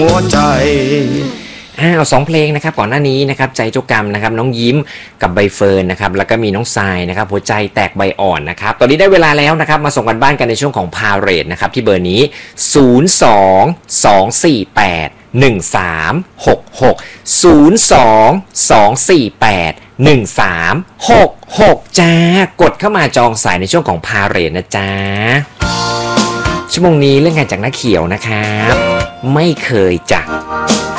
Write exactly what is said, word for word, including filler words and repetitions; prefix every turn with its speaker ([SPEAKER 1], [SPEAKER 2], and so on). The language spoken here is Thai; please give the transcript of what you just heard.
[SPEAKER 1] หัวใจ
[SPEAKER 2] อ้าวสองเพลงนะครับก่อนหน้านี้นะครับใจเจ้ากรรมนะครับน้องยิ้มกับใบเฟิร์นนะครับแล้วก็มีน้องทรายนะครับหัวใจแตกใบอ่อนนะครับตอนนี้ได้เวลาแล้วนะครับมาส่งกันบ้านกันในช่วงของพาเรดนะครับที่เบอร์นี้ศูนย์ สอง สอง สี่ แปด หนึ่ง สาม หก หก ศูนย์ สอง สอง สี่ แปด หนึ่ง สาม หก หกจ้ากดเข้ามาจองสายในช่วงของพาเรดนะจ๊ะชั่วโมงนี้เรื่องงานจากนักเขียวนะครับไม่เคยจัก